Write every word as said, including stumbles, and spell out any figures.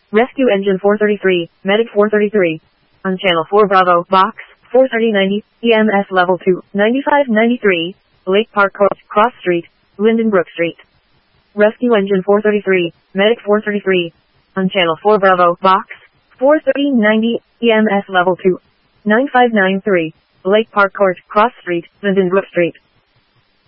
Rescue Engine four thirty-three, Medic four thirty-three. On Channel four Bravo, Box, four thirty ninety, E M S Level two, ninety-five ninety-three, Lake Park Coast, Cross Street, Lindenbrook Street. Rescue Engine four thirty-three, Medic four thirty-three. On Channel four Bravo, Box, four thirty ninety, E M S Level two, nine five nine three, Lake Park Court, Cross Street, Lindenbrook Street.